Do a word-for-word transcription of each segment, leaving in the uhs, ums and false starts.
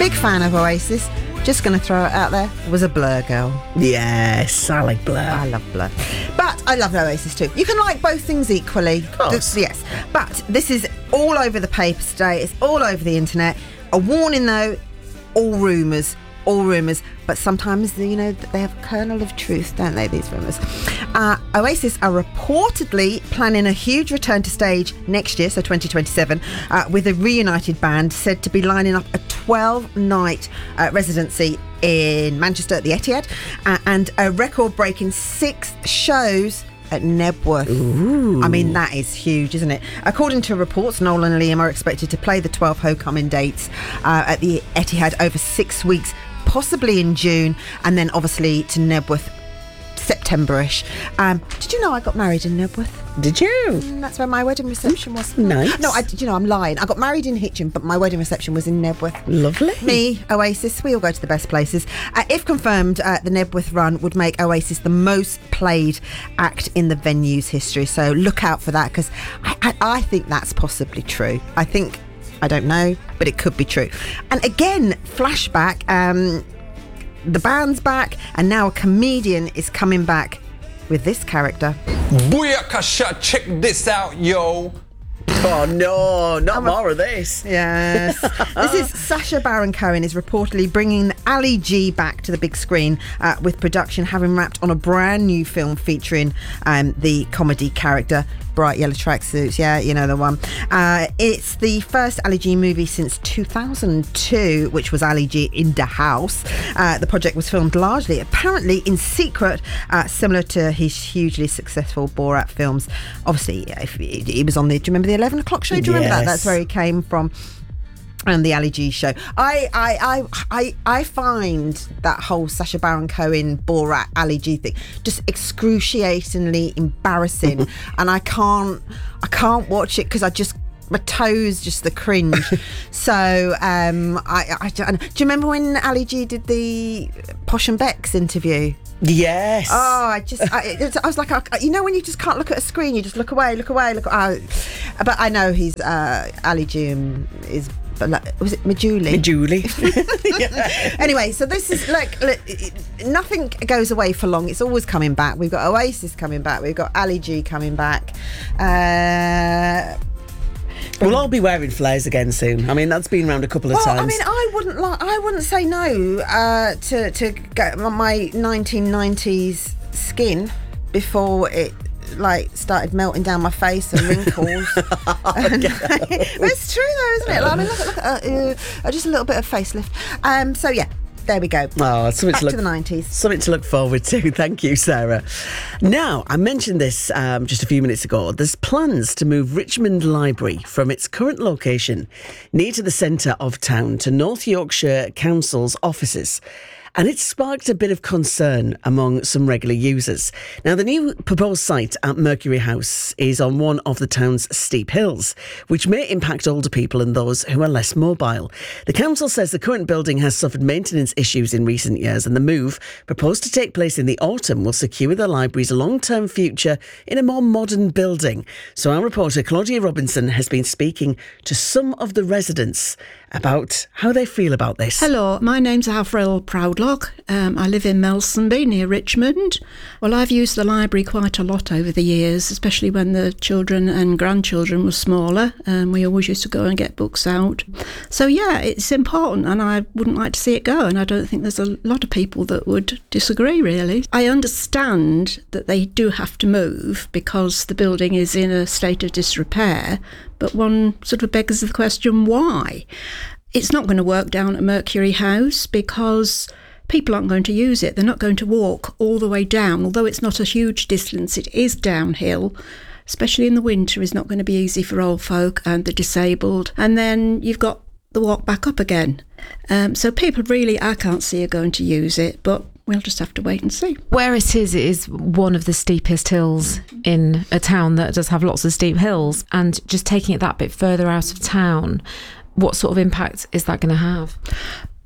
big fan of Oasis. Just going to throw it out there. Was a Blur girl. Yes, I like Blur. I love Blur. But I love Oasis too. You can like both things equally. Of course. Yes. But this is all over the papers today. It's all over the internet. A warning though, all rumours. All rumours, but sometimes, you know, they have a kernel of truth, don't they, these rumours? Uh, Oasis are reportedly planning a huge return to stage next year, so twenty twenty-seven, uh, with a reunited band said to be lining up a twelve-night uh, residency in Manchester at the Etihad, uh, and a record-breaking six shows at Nebworth. Ooh. I mean, that is huge, isn't it? According to reports, Noel and Liam are expected to play the twelve homecoming dates uh, at the Etihad over six weeks, possibly in June, and then obviously to Nebworth September-ish. Um, did you know I got married in Nebworth? Did you? Mm, that's where my wedding reception was. Nice. No, I, you know, I'm lying. I got married in Hitchin, but my wedding reception was in Nebworth. Lovely. Me, Oasis, we all go to the best places. Uh, if confirmed, uh, the Nebworth run would make Oasis the most played act in the venue's history. So look out for that, because I, I, I think that's possibly true. I think, I don't know, but it could be true. And again, flashback, um, the band's back, and now a comedian is coming back with this character. Booyakasha, check this out, yo. Oh no, not I'm more a, of this. Yes. This is Sacha Baron Cohen is reportedly bringing Ali G back to the big screen, uh, with production having wrapped on a brand new film featuring um, the comedy character. Bright yellow tracksuits, yeah, you know the one. Uh, it's the first Ali G movie since two thousand two, which was Ali G in the House. Uh, the project was filmed largely, apparently, in secret, uh, similar to his hugely successful Borat films. Obviously, if he, he was on the, do you remember the eleven o'clock show? Do you remember that? That's where he came from. And the Ali G show. I, I, I, I, I find that whole Sacha Baron Cohen, Borat, Ali G thing just excruciatingly embarrassing, and I can't, I can't watch it because I just, my toes just the cringe. So, um, I, I, do you remember when Ali G did the Posh and Becks interview? Yes. Oh, I just, I, it's, I was like, I, you know, when you just can't look at a screen, you just look away, look away, look. Oh. But I know he's uh, Ali G is. Was it Majuli? Majuli. Yeah. Anyway, so this is like, look, nothing goes away for long. It's always coming back. We've got Oasis coming back. We've got Ali G coming back. Uh, We'll all be wearing flares again soon. I mean, that's been around a couple of well, times. I mean, I wouldn't like. I wouldn't say no uh, to to get my nineteen nineties skin before it. Like started melting down my face and wrinkles. And, it's true though, isn't it? Like, I mean, look, look at uh, uh, just a little bit of facelift. Um, so yeah, there we go. Oh, something Back to, look, to the nineties. Something to look forward to. Thank you, Sarah. Now, I mentioned this um, just a few minutes ago. There's plans to move Richmond Library from its current location near to the centre of town to North Yorkshire Council's offices. And it's sparked a bit of concern among some regular users. Now, the new proposed site at Mercury House is on one of the town's steep hills, which may impact older people and those who are less mobile. The council says the current building has suffered maintenance issues in recent years, and the move, proposed to take place in the autumn, will secure the library's long-term future in a more modern building. So our reporter, Claudia Robinson, has been speaking to some of the residents about how they feel about this. Hello, my name's Avril Proudlock. Um, I live in Melsonby near Richmond. Well, I've used the library quite a lot over the years, especially when the children and grandchildren were smaller. Um, we always used to go and get books out. So yeah, it's important, and I wouldn't like to see it go, and I don't think there's a lot of people that would disagree, really. I understand that they do have to move because the building is in a state of disrepair, but one sort of begs the question, why? It's not going to work down at Mercury House because people aren't going to use it. They're not going to walk all the way down. Although it's not a huge distance, it is downhill, especially in the winter. It's not going to be easy for old folk and the disabled. And then you've got the walk back up again. Um, so people really, I can't see are going to use it, but we'll just have to wait and see. Where it is, it is one of the steepest hills in a town that does have lots of steep hills, and just taking it that bit further out of town, what sort of impact is that going to have?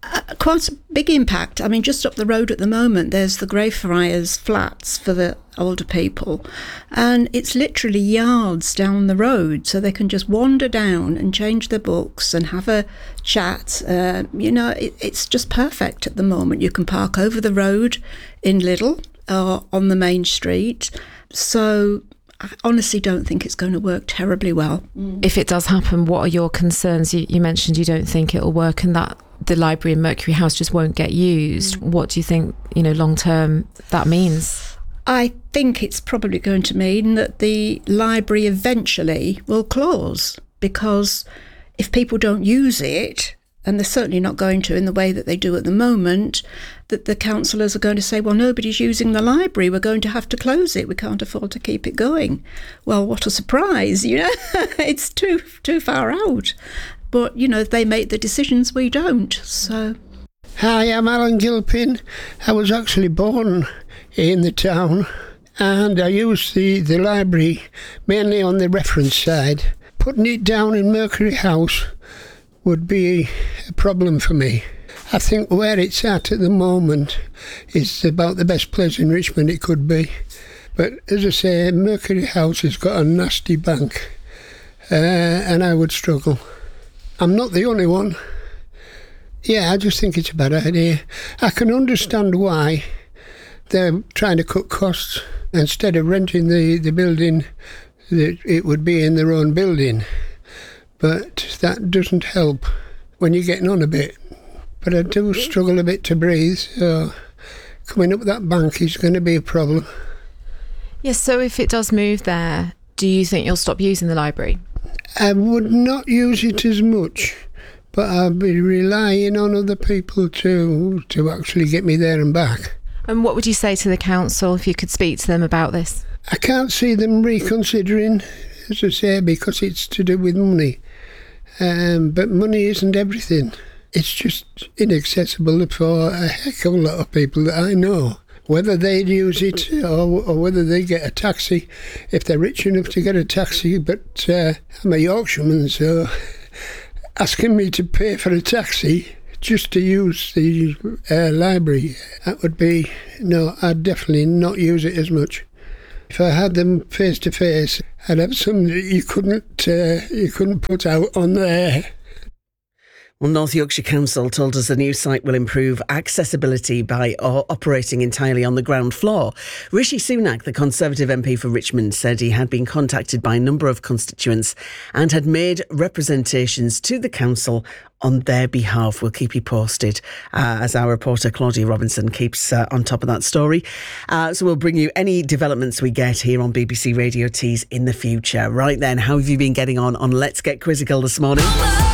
Uh, quite a big impact. I mean, just up the road at the moment, there's the Greyfriars flats for the older people, and it's literally yards down the road, so they can just wander down and change their books and have a chat. Uh, you know, it, it's just perfect at the moment. You can park over the road in Lidl or on the main street. So I honestly don't think it's going to work terribly well. If it does happen, what are your concerns? You, you mentioned you don't think it'll work and that the library in Mercury House just won't get used. Mm. What do you think, you know, long term that means? I think it's probably going to mean that the library eventually will close, because if people don't use it, and they're certainly not going to in the way that they do at the moment, that the councillors are going to say, well, nobody's using the library, we're going to have to close it, we can't afford to keep it going. Well, what a surprise, you know, it's too too far out. But, you know, they make the decisions, we don't, so... Hi, I'm Alan Gilpin. I was actually born in the town, and I used the, the library mainly on the reference side. Putting it down in Mercury House would be a problem for me. I think where it's at at the moment is about the best place in Richmond it could be. But as I say, Mercury House has got a nasty bank, uh, and I would struggle. I'm not the only one. Yeah, I just think it's a bad idea. I can understand why they're trying to cut costs. Instead of renting the, the building, it would be in their own building. But that doesn't help when you're getting on a bit. But I do struggle a bit to breathe, so coming up that bank is going to be a problem. Yes, so if it does move there, do you think you'll stop using the library? I would not use it as much, but I'd be relying on other people to to actually get me there and back. And what would you say to the council if you could speak to them about this? I can't see them reconsidering, as I say, because it's to do with money. Um, but money isn't everything. It's just inaccessible for a heck of a lot of people that I know. Whether they'd use it or, or whether they get a taxi, if they're rich enough to get a taxi. But uh, I'm a Yorkshireman, so asking me to pay for a taxi just to use the uh, library, that would be, no, I'd definitely not use it as much. If I had them face to face, I'd have some that you couldn't, uh, you couldn't put out on there. Well, North Yorkshire Council told us the new site will improve accessibility by o- operating entirely on the ground floor. Rishi Sunak, the Conservative M P for Richmond, said he had been contacted by a number of constituents and had made representations to the council on their behalf. We'll keep you posted uh, as our reporter Claudia Robinson keeps uh, on top of that story. Uh, so we'll bring you any developments we get here on B B C Radio Tees in the future. Right then, how have you been getting on on Let's Get Quizzical this morning?